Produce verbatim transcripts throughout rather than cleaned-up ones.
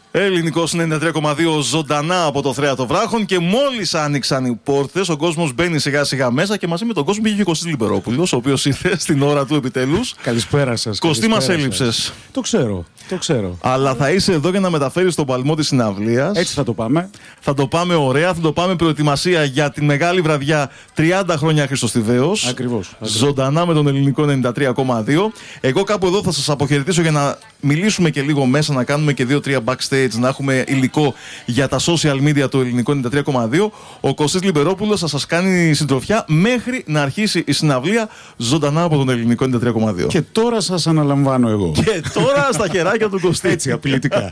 Ελληνικός ενενήντα τρία κόμμα δύο ζωντανά από το Θρέατο Βράχων και μόλις άνοιξαν οι πόρτες, ο κόσμος μπαίνει σιγά σιγά μέσα και μαζί με τον κόσμο πήγε και ο Κωστής Λιμπερόπουλος, ο οποίος ήρθε στην ώρα του επιτέλους. Καλησπέρα σας. Κωστή, μας έλειψες. Το ξέρω, το ξέρω. Αλλά θα είσαι εδώ για να μεταφέρεις τον παλμό της συναυλίας. Έτσι θα το πάμε. Θα το πάμε ωραία, θα το πάμε προετοιμασία για τη μεγάλη βραδιά τριάντα χρόνια Χριστοστιβαίος. Ακριβώς. Ζωντανά με τον ελληνικό ενενήντα τρία κόμμα δύο. Εγώ κάπου εδώ θα σας αποχαιρετήσω για να μιλήσουμε και λίγο μέσα, να κάνουμε και δύο-τρία backstage, να έχουμε υλικό για τα social media του ελληνικού ενενήντα τρία κόμμα δύο. Ο Κωστής Λιμπερόπουλος θα σας κάνει συντροφιά μέχρι να αρχίσει η συναυλία ζωντανά από τον ελληνικό ενενήντα τρία κόμμα δύο. Και τώρα σας αναλαμβάνω εγώ. Και τώρα στα χεράκια του Κωστή. Έτσι, απειλητικά.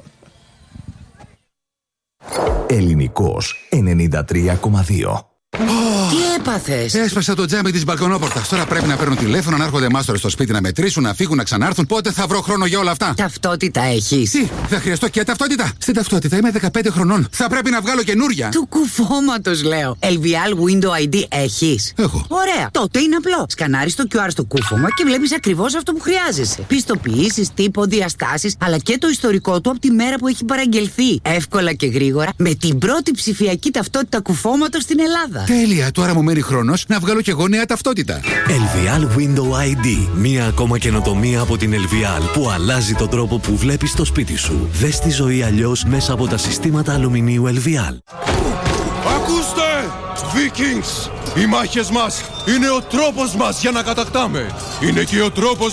Ελληνικός ενενήντα τρία κόμμα δύο. Τι έπαθες? Έσπασα το τζάμι της μπαλκονόπορτας. Τώρα πρέπει να παίρνω τηλέφωνο, να έρχονται μάστορες στο σπίτι να μετρήσουν, να φύγουν, να ξανάρθουν. Πότε θα βρω χρόνο για όλα αυτά? Ταυτότητα έχεις? Τι, θα χρειαστώ και ταυτότητα. Στην ταυτότητα είμαι δεκαπέντε χρονών. Θα πρέπει να βγάλω καινούρια. Του κουφώματος λέω. ελ βι ελ Window άι ντι έχεις? Έχω. Ωραία. Τότε είναι απλό. Σκανάρεις το κιου αρ στο κούφωμα και βλέπεις ακριβώς αυτό που χρειάζεσαι. Πιστοποιήσεις, τύπο, διαστάσεις, αλλά και το ιστορικό του από τη μέρα που έχει παραγγελθεί. Εύκολα και γρήγορα με την πρώτη ψηφιακή ταυτότητα κουφώματος στην Ελλάδα. Τέλεια, τώρα μου μένει χρόνος να βγάλω κι εγώ νέα ταυτότητα. ελ βι ελ Window άι ντι. Μία ακόμα καινοτομία από την ελ βι ελ που αλλάζει τον τρόπο που βλέπεις το σπίτι σου. Δες τη ζωή αλλιώς μέσα από τα συστήματα αλουμινίου ελ βι ελ. Ακούστε! Vikings! Οι μάχες μας είναι ο τρόπος μας για να κατακτάμε. Είναι και ο τρόπος